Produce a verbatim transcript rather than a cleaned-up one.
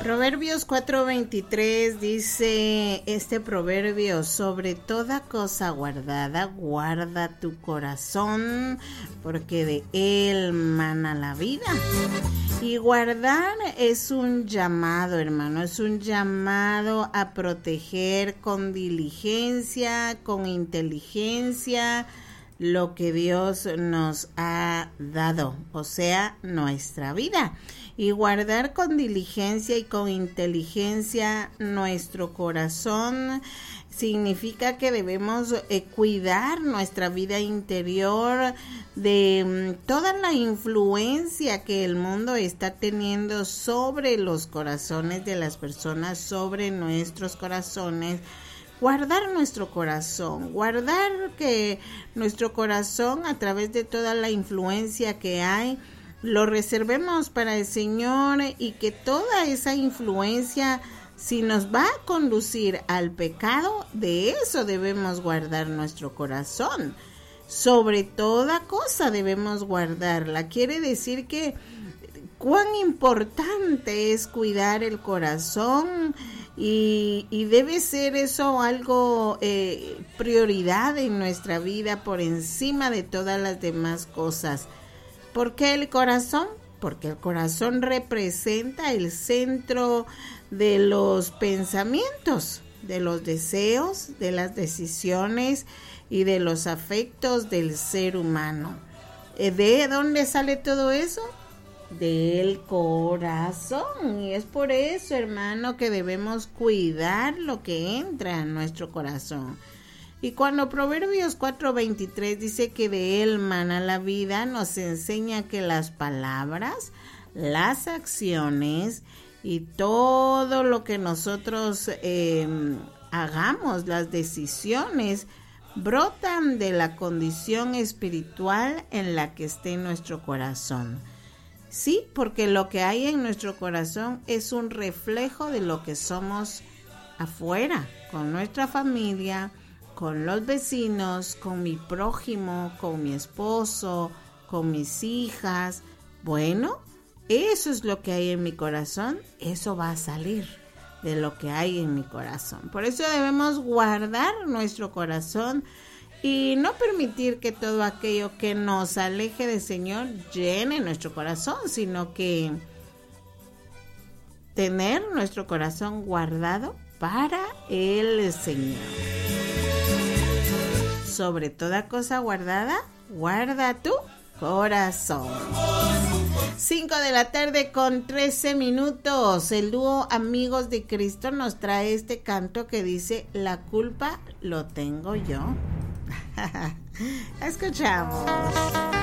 Proverbios cuatro veintitrés dice este proverbio: sobre toda cosa guardada, guarda tu corazón, porque de él mana la vida. Y guardar es un llamado, hermano, es un llamado a proteger con diligencia, con inteligencia, lo que Dios nos ha dado, o sea, nuestra vida. Y guardar con diligencia y con inteligencia nuestro corazón significa que debemos eh, cuidar nuestra vida interior de um, toda la influencia que el mundo está teniendo sobre los corazones de las personas, sobre nuestros corazones. Guardar nuestro corazón, guardar que nuestro corazón, a través de toda la influencia que hay, lo reservemos para el Señor, y que toda esa influencia, si nos va a conducir al pecado, de eso debemos guardar nuestro corazón. Sobre toda cosa debemos guardarla. Quiere decir que cuán importante es cuidar el corazón, y, y debe ser eso algo eh, prioridad en nuestra vida por encima de todas las demás cosas. ¿Por qué el corazón? Porque el corazón representa el centro de los pensamientos, de los deseos, de las decisiones y de los afectos del ser humano. ¿De dónde sale todo eso? Del corazón. Y es por eso, hermano, que debemos cuidar lo que entra en nuestro corazón. Y cuando Proverbios cuatro veintitrés dice que de él mana la vida, nos enseña que las palabras, las acciones y todo lo que nosotros eh, hagamos, las decisiones, brotan de la condición espiritual en la que esté nuestro corazón. Sí, porque lo que hay en nuestro corazón es un reflejo de lo que somos afuera, con nuestra familia, con los vecinos, con mi prójimo, con mi esposo, con mis hijas. Bueno, eso es lo que hay en mi corazón, eso va a salir de lo que hay en mi corazón. Por eso debemos guardar nuestro corazón y no permitir que todo aquello que nos aleje del Señor llene nuestro corazón, sino que tener nuestro corazón guardado para el Señor. Sobre toda cosa guardada, guarda tu corazón. cinco de la tarde con trece minutos. El dúo Amigos de Cristo nos trae este canto que dice: la culpa lo tengo yo. Escuchamos.